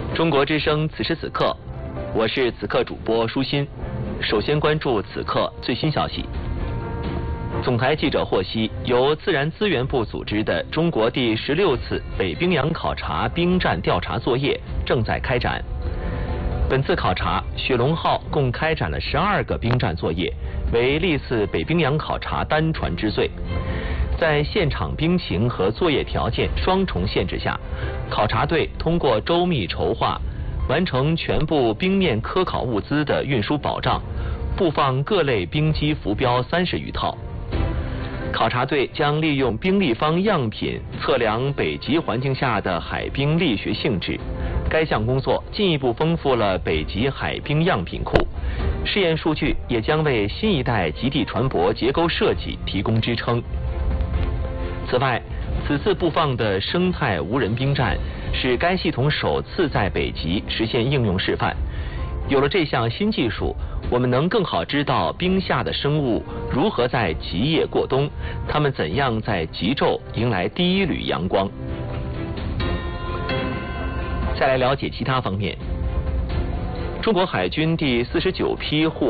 中国之声此时此刻，我是此刻主播舒心。首先关注此刻最新消息。总台记者获悉，由自然资源部组织的中国第16次北冰洋考察兵站调查作业正在开展。本次考察，雪龙号共开展了12个兵站作业，为历次北冰洋考察单船之最。在现场兵情和作业条件双重限制下，考察队通过周密筹划，完成全部冰面科考物资的运输保障，布放各类冰机浮标30余套。考察队将利用冰立方样品测量北极环境下的海冰力学性质。该项工作进一步丰富了北极海冰样品库，试验数据也将为新一代极地船舶结构设计提供支撑。此外，此次布放的生态无人冰站是该系统首次在北极实现应用示范。有了这项新技术，我们能更好知道冰下的生物如何在极夜过冬，它们怎样在极昼迎来第一缕阳光。再来了解其他方面，中国海军第49批护